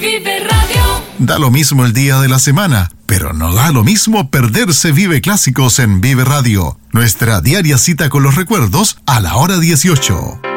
Vive Radio. Da lo mismo el día de la semana, pero no da lo mismo perderse Vive Clásicos en Vive Radio. Nuestra diaria cita con los recuerdos a la hora 18.